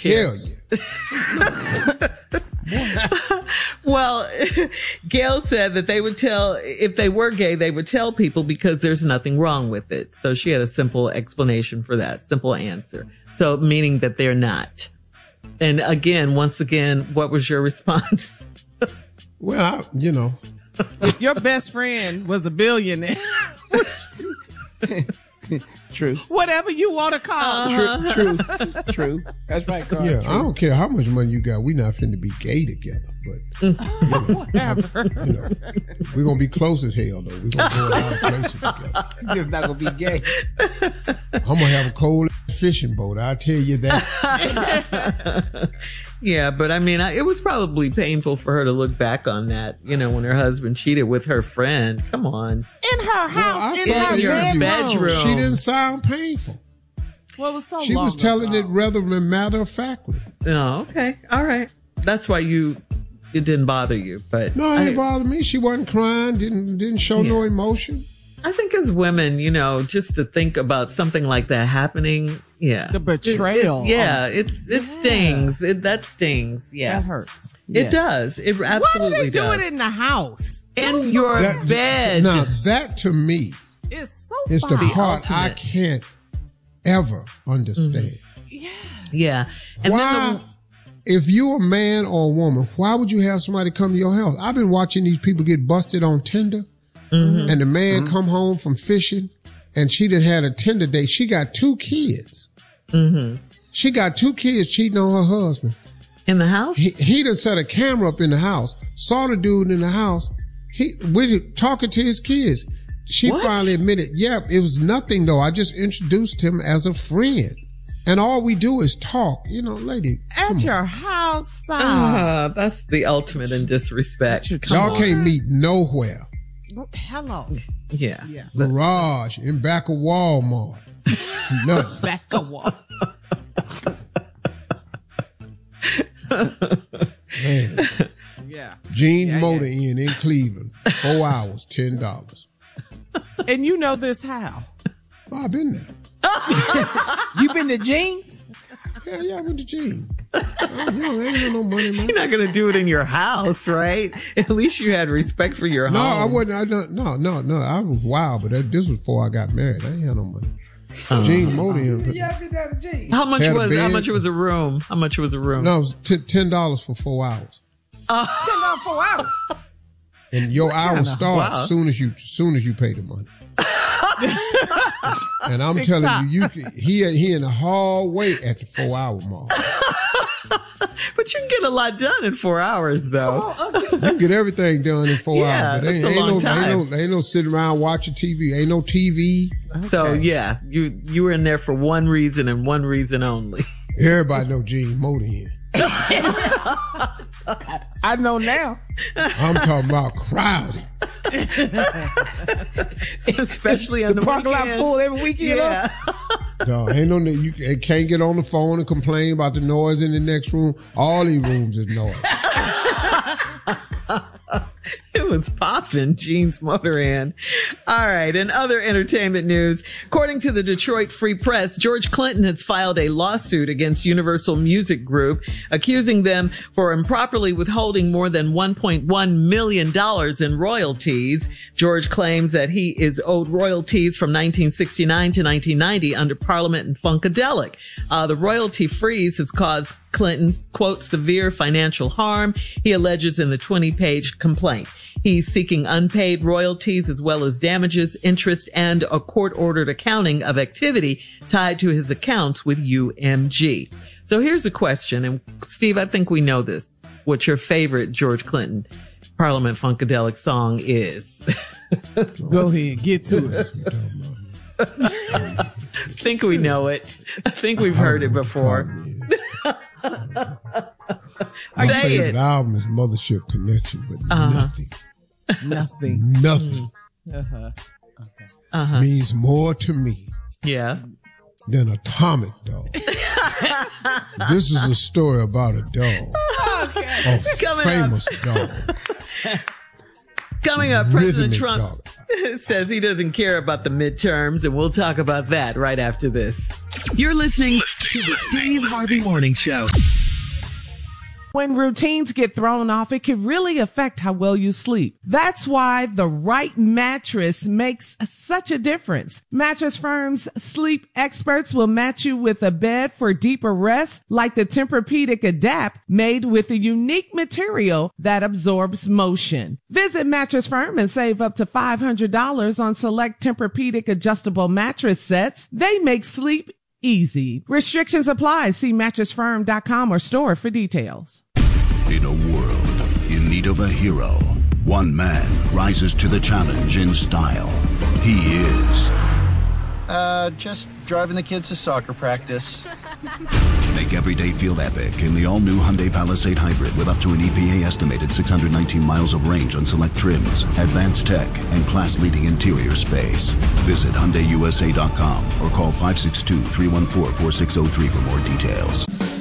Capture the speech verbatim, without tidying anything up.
care. Hell yeah. Well, Gail said that they would tell, if they were gay, they would tell people because there's nothing wrong with it. So she had a simple explanation for that, simple answer. So meaning that they're not. And again, once again, what was your response? Well, I, you know. If your best friend was a billionaire, true. Whatever you want to call it. Uh-huh. True, true, true. That's right, Carl. Yeah, true. I don't care how much money you got. We not finna be gay together, but you know, Whatever. you know, we're gonna be close as hell though. We're gonna go a lot of places together. Just not gonna be gay. I'm gonna have a cold fishing boat. I tell you that. Yeah, but I mean, I, it was probably painful for her to look back on that, you know, when her husband cheated with her friend. Come on. In her house, Well, I in saw her the interview. bedroom. She didn't sound painful. Well, it was so She long was telling ago. it rather matter of factly. Oh, okay. All right. That's why you, it didn't bother you, but. No, it didn't I, bother me. She wasn't crying, didn't didn't show Yeah. no emotion. I think as women, you know, just to think about something like that happening, yeah. The betrayal. It, it's, yeah, it's, it Yeah. stings. It, that stings. Yeah. That hurts. It Yeah. does. It Why absolutely do they do does. it in the house? in your That- bed. Now that to me It's so is the fine. part I ultimate. can't ever understand. Yeah. Yeah. And Why, then the, if you're a man or a woman, why would you have somebody come to your house? I've been watching these people get busted on Tinder, Mm-hmm. and the man come home from fishing, and she done had a Tinder date. She got two kids. mm-hmm. She got two kids cheating on her husband. in the house? He, he done set a camera up in the house, saw the dude in the house. He, we talking to his kids. She What? finally admitted, yeah, it was nothing though. I just introduced him as a friend. And all we do is talk. You know, lady, come At on. your house, stop. Uh, that's the ultimate in disrespect. Come Y'all on. can't meet nowhere. Hello. Yeah. Yeah. Garage, in back of Walmart. Nothing. Back a wall. Man. Yeah. Jeans Yeah, Motor Inn in Cleveland. Four hours, ten dollars. And you know this how? Oh, I've been there. You been to Jeans? Yeah, yeah, I went to Jeans. Oh, yo, ain't got no money, man. You're not going to do it in your house, right? At least you had respect for your No, home. I wasn't. I don't, no, no, no. I was wild, but that, this was before I got married. I ain't had no money. Uh, Jeans Motor Inn. Yeah, I been down to Jeans. How much Had a was how bed. much was a room? How much was a room? No, it was t- ten dollars for four hours. Ten dollars for hours. And your hours kinda- start wow. soon as you soon as you pay the money. And I'm TikTok. telling you, you can, he he in the hallway at the four hour mark. But you can get a lot done in four hours, though. You can get everything done in four Yeah, hours. But ain't, that's a ain't, long no, time. ain't no ain't no sitting around watching T V. Ain't no T V. So Okay. yeah, you you were in there for one reason and one reason only. Everybody know Jeans Motor Inn. I know now. I'm talking about crowded. Especially on the, The parking lot weekends. full every weekend. Yeah. No, ain't no you can't get on the phone and complain about the noise in the next room. All these rooms is noise. It was popping, Jeans Motor Inn. All right. In other entertainment news, according to the Detroit Free Press, George Clinton has filed a lawsuit against Universal Music Group, accusing them for improperly withholding more than one point one million dollars in royalties. George claims that he is owed royalties from nineteen sixty-nine to nineteen ninety under Parliament and Funkadelic. Uh, the royalty freeze has caused Clinton, quote, severe financial harm, he alleges in the twenty page complaint. He's seeking unpaid royalties as well as damages, interest, and a court-ordered accounting of activity tied to his accounts with U M G. So here's a question, and Steve, I think we know this. What your favorite George Clinton Parliament Funkadelic song is? Go ahead, get to it. I think we know it. I think we've heard it before. My Say favorite it. album is Mothership Connection, but Uh-huh. nothing, Nothing. nothing Uh-huh. Uh-huh. means more to me Yeah. than Atomic Dog. This is a story about a dog, a Coming famous dog, Coming up, President rhythmic Trump dog. says he doesn't care about the midterms, and we'll talk about that right after this. You're listening to the Steve Harvey Morning Show. When routines get thrown off, it can really affect how well you sleep. That's why the right mattress makes such a difference. Mattress Firm's sleep experts will match you with a bed for deeper rest, like the Tempur-Pedic Adapt, made with a unique material that absorbs motion. Visit Mattress Firm and save up to five hundred dollars on select Tempur-Pedic adjustable mattress sets. They make sleep easy. Restrictions apply. See mattress firm dot com or store for details. In a world in need of a hero, one man rises to the challenge in style. He is... Uh, just driving the kids to soccer practice. Make every day feel epic in the all-new Hyundai Palisade Hybrid with up to an E P A estimated six hundred nineteen miles of range on select trims, advanced tech, and class-leading interior space. Visit Hyundai U S A dot com or call five six two, three one four, four six zero three for more details.